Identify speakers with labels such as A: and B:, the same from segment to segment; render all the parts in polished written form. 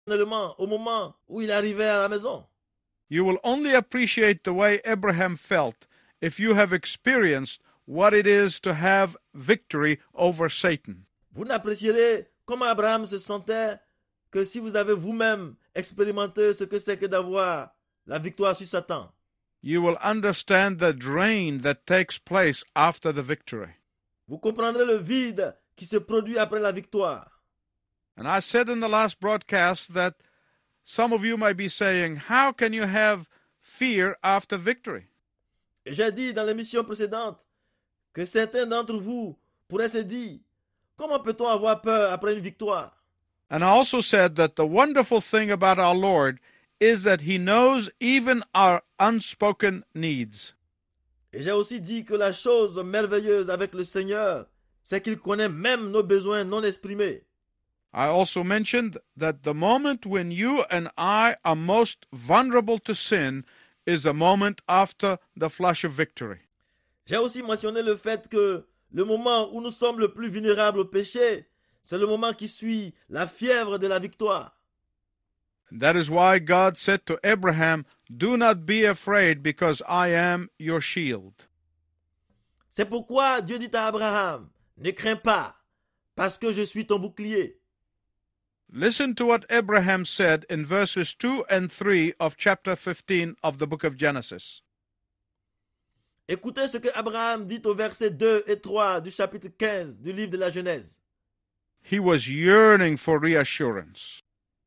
A: au moment où il arrivait à la maison.
B: You will only appreciate the way Abraham felt if you have experienced what it is to have victory over Satan.
A: Vous n'apprécierez comment Abraham se sentait que si vous avez vous-même expérimenté ce que c'est que d'avoir la victoire sur Satan.
B: You will understand the drain that takes place after the victory.
A: Vous comprendrez le vide qui se produit après la victoire.
B: And I said in the last broadcast that some of you might be saying, how can you have fear after victory?
A: Et j'ai dit dans l'émission précédente que certains d'entre vous pourraient se dire, comment peut-on avoir peur après une victoire?
B: And I also said that the wonderful thing about our Lord is that He knows even our unspoken needs.
A: Et j'ai aussi dit que la chose merveilleuse avec le Seigneur, c'est qu'il connaît même nos besoins non exprimés.
B: I also mentioned that the moment when you and I are most vulnerable to sin is a moment after the flush of victory.
A: J'ai aussi mentionné le fait que le moment où nous sommes le plus vulnérables au péché, c'est le moment qui suit la fièvre de la victoire.
B: That is why God said to Abraham, do not be afraid because I am your shield.
A: C'est pourquoi Dieu dit à Abraham, ne crains pas, parce que je suis ton bouclier.
B: Listen to what Abraham said in verses 2 and 3 of chapter 15 of the book of Genesis.
A: Écoutez ce que Abraham dit au verset 2 et 3 du chapitre 15 du livre de la Genèse.
B: He was yearning for reassurance.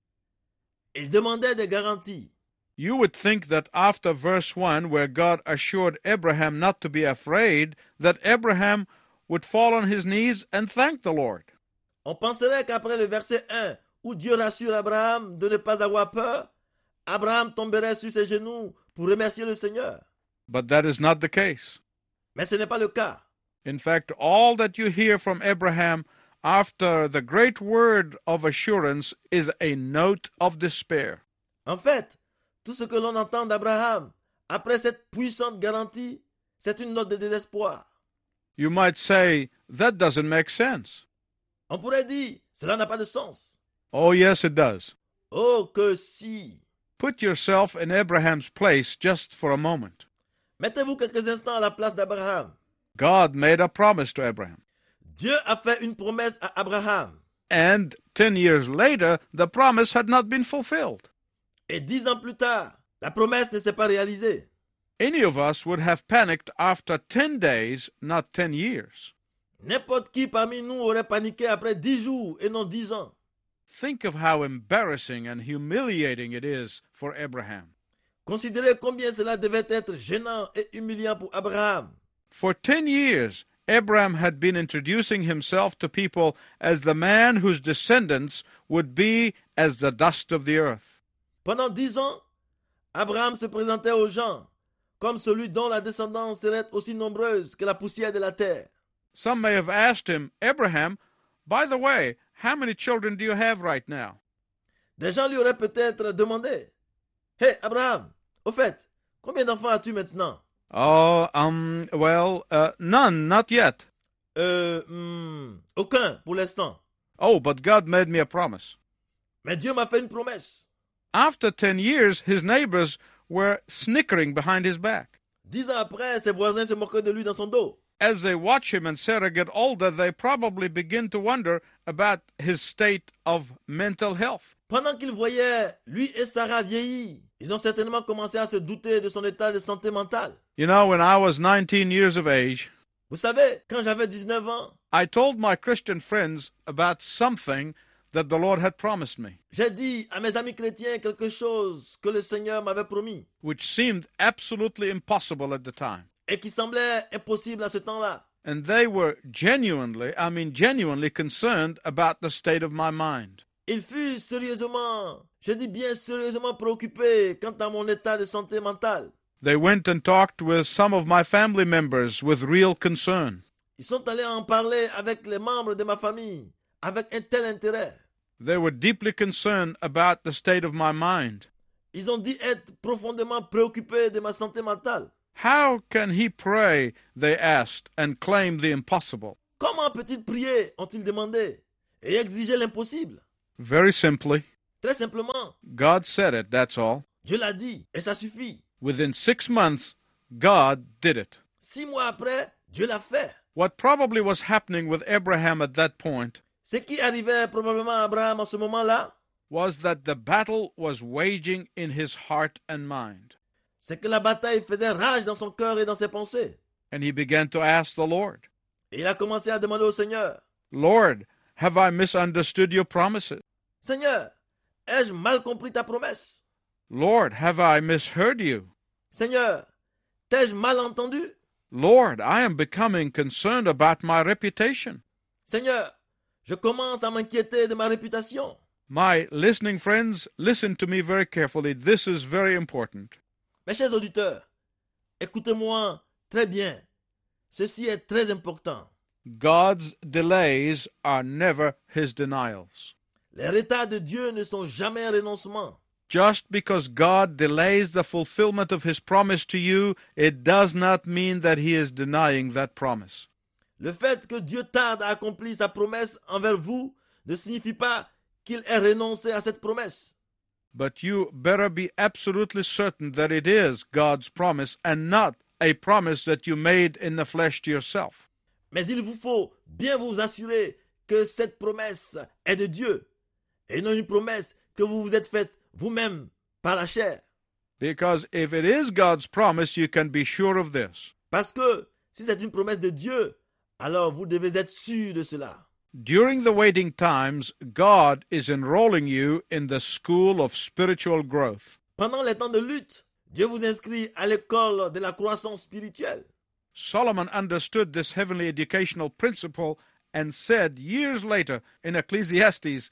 A: Il demandait des garanties.
B: You would think that after verse 1, where God assured Abraham not to be afraid, that Abraham would fall on his knees and thank the Lord.
A: On penserait qu'après le verset 1, où Dieu rassure Abraham de ne pas avoir peur, Abraham tomberait sur ses genoux pour remercier le Seigneur.
B: But that is not the case.
A: Mais ce n'est pas le cas.
B: In fact, all that you hear from Abraham after the great word of assurance is a note of despair.
A: En fait, tout ce que l'on entend d'Abraham après cette puissante garantie, c'est une note de désespoir.
B: You might say, that doesn't make sense.
A: On pourrait dire, cela n'a pas de sens.
B: Oh, yes, it does.
A: Oh, que si!
B: Put yourself in Abraham's place just for a moment.
A: Mettez-vous quelques instants à la place d'Abraham.
B: God made a promise to Abraham.
A: Dieu a fait une promesse à Abraham.
B: And 10 years later, the promise had not been fulfilled.
A: Et 10 ans plus tard, la promesse ne s'est pas réalisée.
B: Any of us would have panicked after 10 days, not 10 years.
A: N'importe qui parmi nous aurait paniqué après 10 jours et non 10 ans.
B: Think of how embarrassing and humiliating it is for Abraham.
A: Considérez combien cela devait être gênant et humiliant pour Abraham.
B: For 10 years, Abraham had been introducing himself to people as the man whose descendants would be as the dust of the earth.
A: Pendant 10 ans, Abraham se présentait aux gens comme celui dont la descendance serait aussi nombreuse que la poussière de la terre.
B: Some may have asked him, Abraham, by the way, how many children do you have right now?
A: Des gens lui auraient peut-être demandé, Hey Abraham, au fait, combien d'enfants as-tu maintenant?
B: Oh, none, not yet.
A: Aucun pour l'instant.
B: Oh, but God made me a promise.
A: Mais Dieu m'a fait une promesse.
B: After 10 years, his neighbors were snickering behind his back.
A: 10 ans après, ses voisins se moquaient de lui dans son dos.
B: As they watch him and Sarah get older, they probably begin to wonder about his state of mental health.
A: Pendant qu'ils voyaient lui et Sarah vieillir, ils ont certainement commencé à se douter de son état de santé mentale.
B: You know, when I was 19 years of age,
A: Vous savez, quand j'avais 19 ans,
B: I told my Christian friends about something that the Lord had promised me,
A: j'ai dit à mes amis chrétiens quelque chose que le Seigneur m'avait promis
B: which seemed absolutely impossible at the time.
A: et qui semblait impossible à ce temps-là.
B: And they were genuinely concerned about the state of my mind.
A: Il fut sérieusement, je dis bien sérieusement préoccupé quant à mon état de santé mentale.
B: They went and talked with some of my family members with real concern.
A: Ils sont allés en parler avec les membres de ma famille, avec un tel intérêt.
B: They were deeply concerned about the state of my mind.
A: Ils ont dit être profondément préoccupés de ma santé mentale.
B: How can he pray, they asked, and claim the impossible?
A: Comment peut-il prier, ont-ils demandé, et exiger l'impossible?
B: Very simply,
A: Très simplement,
B: God said it, that's all.
A: Dieu l'a dit et ça suffit.
B: Within 6 months, God did it.
A: 6 mois après, Dieu l'a fait.
B: What probably was happening with Abraham at that point
A: Ce qui arrivait probablement à Abraham en ce moment-là,
B: was that the battle was waging in his heart and mind.
A: c'est que la bataille faisait rage dans son cœur et dans ses pensées.
B: And he began to ask the Lord,
A: Et il a commencé à demander au Seigneur,
B: Lord, have I misunderstood your promises?
A: Seigneur, ai-je mal compris ta promesse?
B: Lord, have I misheard you?
A: Seigneur, t'ai-je mal entendu?
B: Lord, I am becoming concerned about my reputation.
A: Seigneur, je commence à m'inquiéter de ma réputation.
B: My listening friends, listen to me very carefully. This is very important.
A: Mes chers auditeurs, écoutez-moi très bien. Ceci est très important.
B: God's delays are never his denials.
A: Les retards de Dieu ne sont jamais un renoncement.
B: Just because God delays the fulfillment of his promise to you, it does not mean that he is denying that promise.
A: Le fait que Dieu tarde à accomplir sa promesse envers vous ne signifie pas qu'il ait renoncé à cette promesse.
B: But you better be absolutely certain that it is God's promise and not a promise that you made in the flesh to yourself.
A: Mais il vous faut bien vous assurer que cette promesse est de Dieu et non une promesse que vous vous êtes faite vous-même par la chair.
B: Because if it is God's promise, you can be sure of this.
A: Parce que si c'est une promesse de Dieu, alors vous devez être sûr de cela.
B: During the waiting times, God is enrolling you in the school of spiritual growth.
A: Pendant les temps de lutte, Dieu vous inscrit à l'école de la croissance spirituelle.
B: Solomon understood this heavenly educational principle and said years later in Ecclesiastes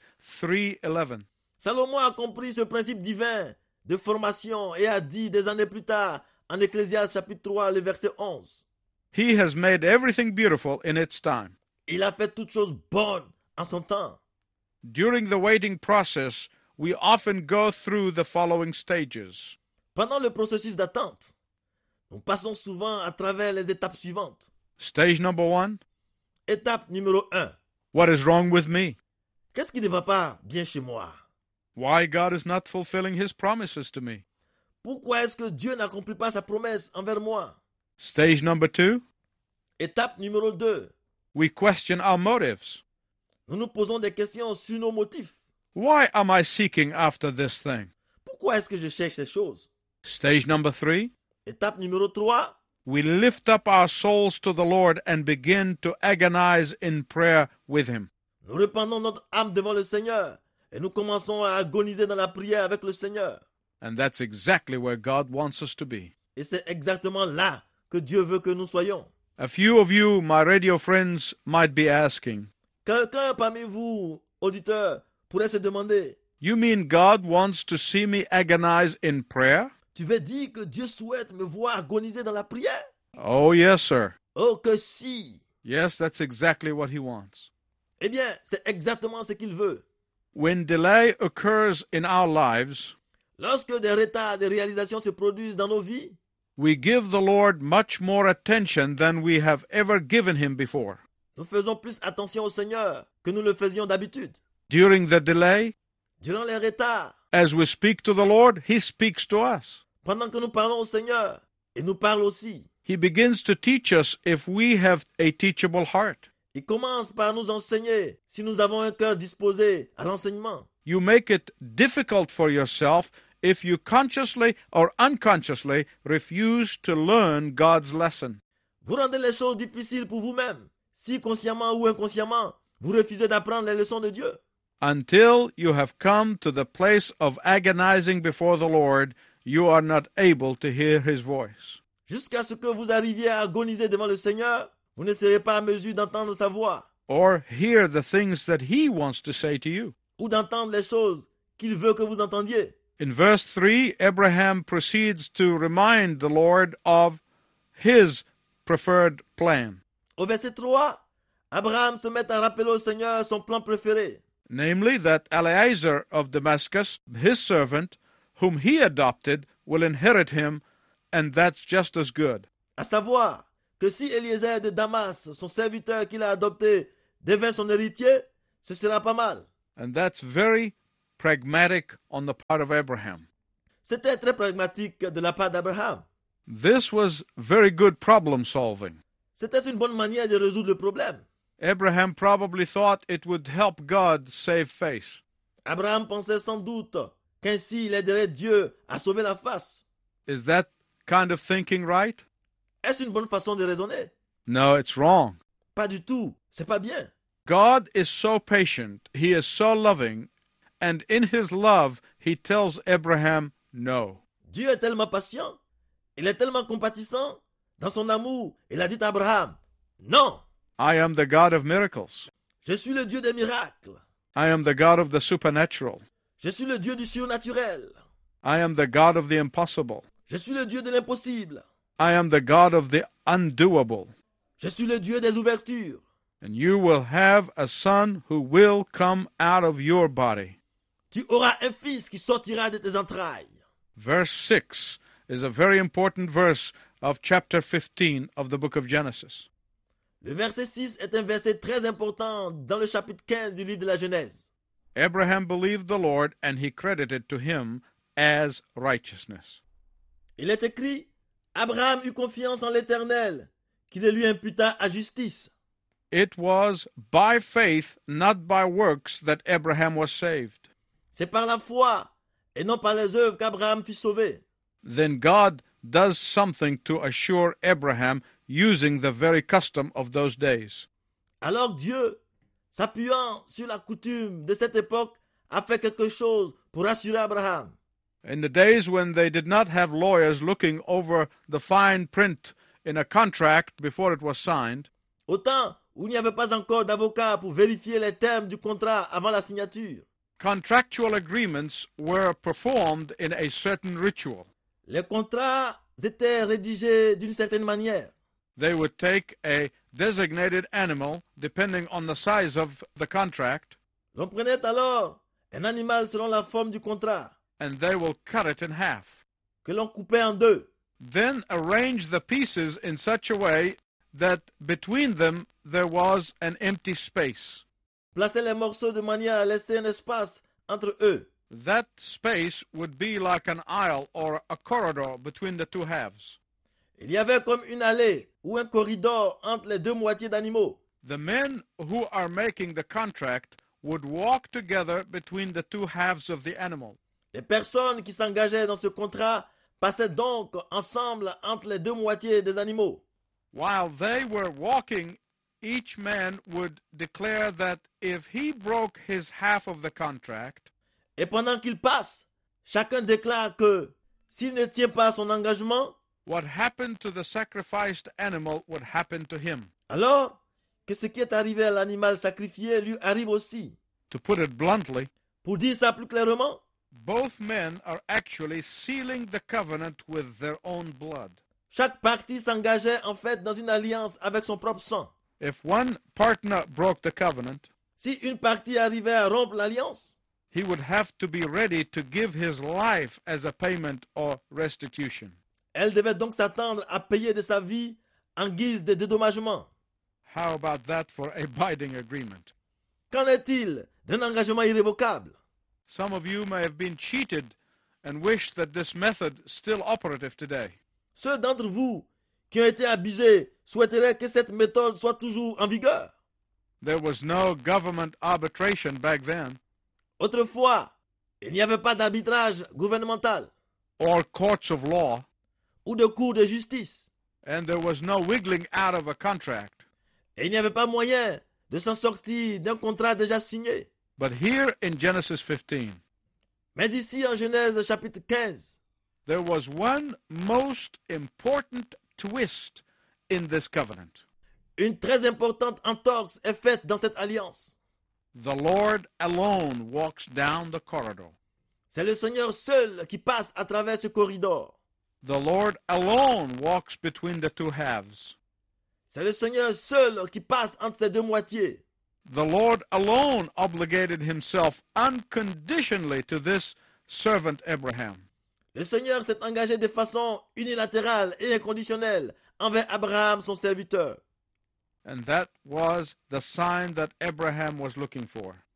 B: 3:11,
A: Salomon a compris ce principe divin de formation et a dit des années plus tard en Ecclésiaste chapitre 3, le verset 11.
B: He has made everything beautiful in its time.
A: Il a fait toutes choses bonnes en son temps.
B: During the waiting process, we often go through the following stages.
A: Pendant le processus d'attente, nous passons souvent à travers les étapes suivantes.
B: Stage number 1,
A: Étape numéro 1.
B: what is wrong with me?
A: Qu'est-ce qui ne va pas bien chez moi?
B: Why God is not fulfilling his promises to me?
A: Pourquoi est-ce que Dieu n'accomplit pas sa promesse envers moi?
B: Stage number 2,
A: Étape numéro 2.
B: we question our motives.
A: Nous nous posons des questions sur nos motifs.
B: Why am I seeking after this thing?
A: Pourquoi est-ce que je cherche ces choses?
B: Stage number 3,
A: Étape numéro 3.
B: we lift up our souls to the Lord and begin to agonize in prayer with him.
A: Nous répandons notre âme devant le Seigneur et nous commençons à agoniser dans la prière avec le Seigneur.
B: And that's exactly where God wants us to be.
A: Et c'est exactement là que Dieu veut que nous soyons.
B: A few of you, my radio friends, might be asking,
A: Quelqu'un parmi vous, auditeurs, pourrait se demander,
B: you mean God wants to see me agonize in prayer?
A: tu veux dire que Dieu souhaite me voir agoniser dans la prière?
B: Oh, yes, sir.
A: Oh, que si!
B: Yes, that's exactly what he wants.
A: Eh bien, c'est exactement ce qu'il veut.
B: When delay occurs in our lives,
A: Lorsque des retards de réalisation se produisent dans nos vies,
B: we give the Lord much more attention than we have ever given him before.
A: nous faisons plus attention au Seigneur que nous le faisions d'habitude.
B: During the delay,
A: Durant les retards,
B: as we speak to the Lord, he speaks to us.
A: pendant que nous parlons au Seigneur, il nous parle aussi.
B: He begins to teach us if we have a teachable heart.
A: Il commence par nous enseigner si nous avons un cœur disposé à l'enseignement.
B: You make it difficult for yourself if you consciously or unconsciously refuse to learn God's lesson.
A: Vous rendez les choses difficiles pour vous-même, si consciemment ou inconsciemment, vous refusez d'apprendre les leçons de Dieu.
B: Until you have come to the place of agonizing before the Lord, you are not able to hear his voice.
A: Jusqu'à ce que vous arriviez à agoniser devant le Seigneur, vous ne serez pas à mesure d'entendre sa voix
B: Or hear the things that he wants to say to you.
A: ou d'entendre les choses qu'il veut que vous entendiez.
B: In verse 3, Abraham proceeds to remind the Lord of his preferred plan,
A: Au verset 3, Abraham se met à rappeler au Seigneur son plan préféré,
B: namely that Eliezer of Damascus, his servant, whom he adopted, will inherit him, and that's just as good.
A: à savoir que si Eliezer de Damas, son serviteur qu'il a adopté, devient son héritier, ce sera pas mal.
B: And that's very pragmatic on the part of Abraham.
A: C'était très pragmatique de la part d'Abraham.
B: This was very good problem solving.
A: C'était une bonne manière de résoudre le problème.
B: Abraham probably thought it would help God save face.
A: Abraham pensait sans doute qu'ainsi il aiderait Dieu à sauver la face.
B: Is that kind of thinking right?
A: Est-ce une bonne façon de raisonner?
B: No, it's wrong.
A: Pas du tout. C'est pas bien.
B: God is so patient, he is so loving, and in his love, he tells Abraham no.
A: Dieu est tellement patient, il est tellement compatissant. Dans son amour, il a dit à Abraham, non,
B: I am the God of miracles.
A: je suis le Dieu des miracles.
B: I am the God of the supernatural.
A: Je suis le Dieu du surnaturel.
B: I am the God of the impossible.
A: Je suis le Dieu de l'impossible.
B: I am the God of the undoable.
A: Je suis le Dieu des ouvertures.
B: And you will have a son who will come out of your body.
A: Tu auras un fils qui sortira de tes entrailles.
B: Verse 6 is a very important verse of chapter 15 of the book of Genesis.
A: Le verset 6 est un verset très important dans le chapitre 15 du livre de la Genèse.
B: Abraham believed the Lord, and he credited to him as righteousness.
A: Il est écrit, Abraham eut confiance en l'Éternel, qui le lui imputa à justice.
B: It was by faith, not by works, that Abraham was saved.
A: C'est par la foi et non par les œuvres qu'Abraham fut sauvé.
B: Then God does something to assure Abraham using the very custom of those days.
A: Alors Dieu, s'appuyant sur la coutume de cette époque, a fait quelque chose pour rassurer Abraham.
B: In the days when they did not have lawyers looking over the fine print in a contract before it was signed,
A: Au temps où il n'y avait pas encore d'avocat pour vérifier les termes du contrat avant la signature,
B: contractual agreements were performed in a certain ritual.
A: les contrats étaient rédigés d'une certaine manière.
B: They would take a designated animal, depending on the size of the contract,
A: L'on prenait alors un animal selon la forme du contrat,
B: and they will cut it in half.
A: que l'on coupait en deux.
B: Then arrange the pieces in such a way that between them there was an empty space.
A: Placer les morceaux de manière à laisser un espace entre eux.
B: That space would be like an aisle or a corridor between the two halves.
A: Il y avait comme une allée ou un corridor entre les deux moitiés d'animaux.
B: The men who are making the contract would walk together between the two halves of the animal.
A: Les personnes qui s'engageaient dans ce contrat passaient donc ensemble entre les deux moitiés des animaux.
B: While they were walking, each man would declare that if he broke his half of the contract,
A: Et pendant qu'ils passent, chacun déclare que s'il ne tient pas son engagement,
B: what happened to the sacrificed animal would happen to him.
A: alors que ce qui est arrivé à l'animal sacrifié lui arrive aussi.
B: To put it bluntly,
A: Pour dire ça plus clairement,
B: both men are actually sealing the covenant with their own blood.
A: chaque partie s'engageait en fait dans une alliance avec son propre sang.
B: If one partner broke the covenant,
A: Si une partie arrivait à rompre l'alliance,
B: he would have to be ready to give his life as a payment or restitution.
A: elle devait donc s'attendre à payer de sa vie en guise de dédommagement.
B: How about that for a binding agreement?
A: Qu'en est-il d'un engagement irrévocable?
B: Some of you may have been cheated and wish that this method still operative today.
A: Ceux d'entre vous qui ont été abusés souhaiteraient que cette méthode soit toujours en vigueur.
B: There was no government arbitration back then,
A: Autrefois, il n'y avait pas d'arbitrage gouvernemental
B: or courts of law,
A: ou de cours de justice.
B: and there was no wiggling out of a contract.
A: Et il n'y avait pas moyen de s'en sortir d'un contrat déjà signé.
B: But here in Genesis 15,
A: Mais ici, en Genèse chapitre 15,
B: there was one most important twist in this covenant.
A: une très importante entorse est faite dans cette alliance.
B: The Lord alone walks down the corridor.
A: C'est le Seigneur seul qui passe à travers ce corridor.
B: The Lord alone walks between the two halves.
A: C'est le Seigneur seul qui passe entre ces deux moitiés.
B: The Lord alone obligated himself unconditionally to this servant Abraham.
A: Le Seigneur s'est engagé de façon unilatérale et inconditionnelle envers Abraham, son serviteur.
B: And that was the sign that Abraham was looking for.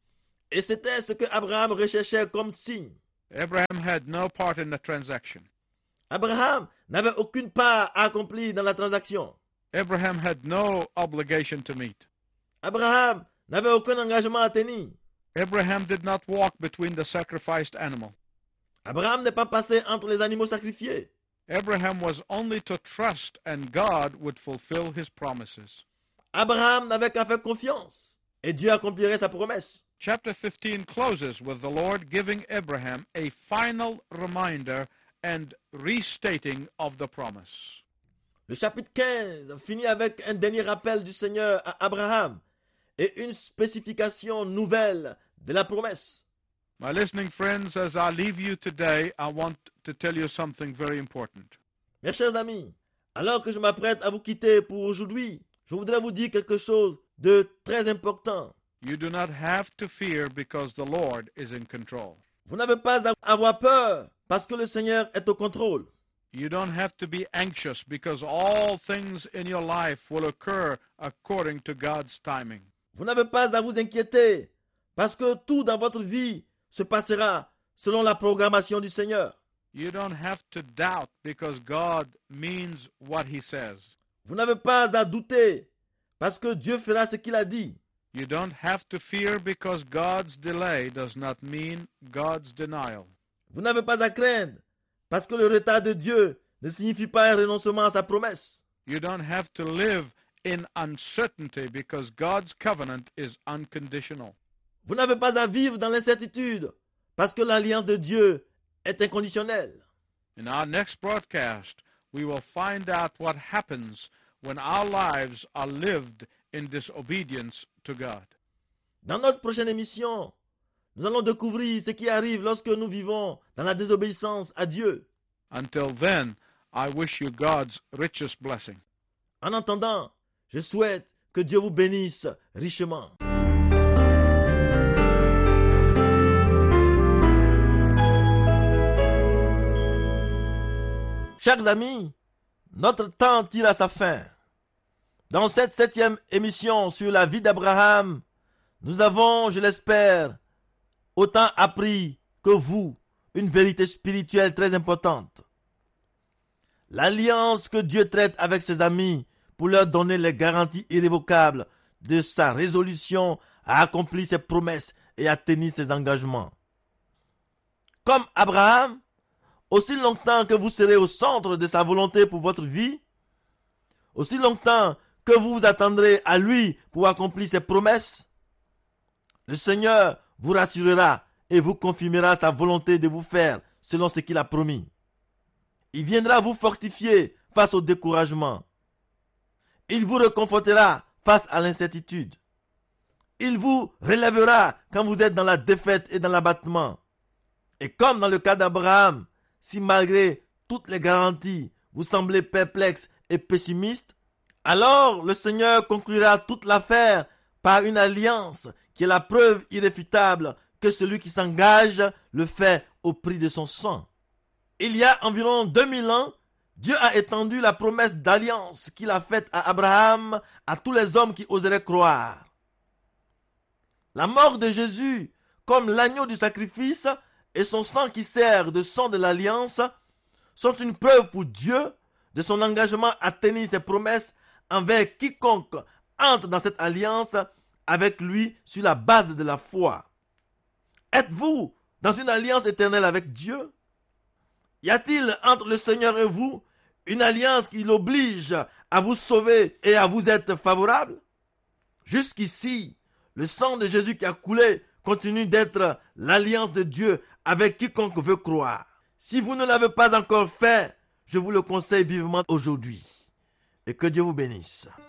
A: Et c'était ce que Abraham recherchait comme signe.
B: Abraham had no part in the transaction.
A: Abraham n'avait aucune part à accomplir dans la transaction.
B: Abraham had no obligation to meet.
A: Abraham n'avait aucun engagement à tenir.
B: Abraham did not walk between the sacrificed animal.
A: Abraham n'est pas passé entre les animaux sacrifiés.
B: Abraham was only to trust, and God would fulfill his promises.
A: Abraham n'avait qu'à faire confiance, et Dieu accomplirait sa promesse.
B: Chapter 15 closes with the Lord giving Abraham a final reminder and restating of the promise.
A: Le chapitre 15 finit avec un dernier rappel du Seigneur à Abraham et une spécification nouvelle de la promesse.
B: My listening friends, as I leave you today, I want to tell you something very important.
A: Mes chers amis, alors que je m'apprête à vous quitter pour aujourd'hui, je voudrais vous dire quelque chose de très important.
B: You do not have to fear because the Lord is in control.
A: Vous n'avez pas à avoir peur parce que le Seigneur est au contrôle.
B: You don't have to be anxious because all things in your life will occur according to God's timing.
A: Vous n'avez pas à vous inquiéter parce que tout dans votre vie se passera selon la programmation du Seigneur.
B: You don't have to doubt because God means what He says.
A: Vous n'avez pas à douter parce que Dieu fera ce qu'il a dit.
B: You don't have to fear because God's delay does not mean God's denial.
A: Vous n'avez pas à craindre parce que le retard de Dieu ne signifie pas un renoncement à sa promesse.
B: You don't have to live in uncertainty because God's covenant is unconditional.
A: Vous n'avez pas à vivre dans l'incertitude parce que l'alliance de Dieu est inconditionnelle.
B: In our next broadcast, we will find out what happens when our lives are lived in disobedience to God.
A: Dans notre prochaine émission, nous allons découvrir ce qui arrive lorsque nous vivons dans la désobéissance à Dieu.
B: Until then, I wish you God's richest blessing.
A: En attendant, je souhaite que Dieu vous bénisse richement. Chers amis, notre temps tire à sa fin. Dans cette 7e émission sur la vie d'Abraham, nous avons, je l'espère, autant appris que vous une vérité spirituelle très importante. L'alliance que Dieu traite avec ses amis pour leur donner les garanties irrévocables de sa résolution à accomplir ses promesses et à tenir ses engagements. Comme Abraham, aussi longtemps que vous serez au centre de sa volonté pour votre vie, aussi longtemps que vous vous attendrez à lui pour accomplir ses promesses, le Seigneur vous rassurera et vous confirmera sa volonté de vous faire selon ce qu'il a promis. Il viendra vous fortifier face au découragement. Il vous réconfortera face à l'incertitude. Il vous relèvera quand vous êtes dans la défaite et dans l'abattement. Et comme dans le cas d'Abraham, si malgré toutes les garanties, vous semblez perplexe et pessimiste, alors le Seigneur conclura toute l'affaire par une alliance qui est la preuve irréfutable que celui qui s'engage le fait au prix de son sang. Il y a environ 2000 ans, Dieu a étendu la promesse d'alliance qu'il a faite à Abraham à tous les hommes qui oseraient croire. La mort de Jésus, comme l'agneau du sacrifice, et son sang qui sert de sang de l'alliance, sont une preuve pour Dieu de son engagement à tenir ses promesses envers quiconque entre dans cette alliance avec lui sur la base de la foi. Êtes-vous dans une alliance éternelle avec Dieu? Y a-t-il entre le Seigneur et vous une alliance qui l'oblige à vous sauver et à vous être favorable? Jusqu'ici, le sang de Jésus qui a coulé continue d'être l'alliance de Dieu avec quiconque veut croire. Si vous ne l'avez pas encore fait, je vous le conseille vivement aujourd'hui. Et que Dieu vous bénisse.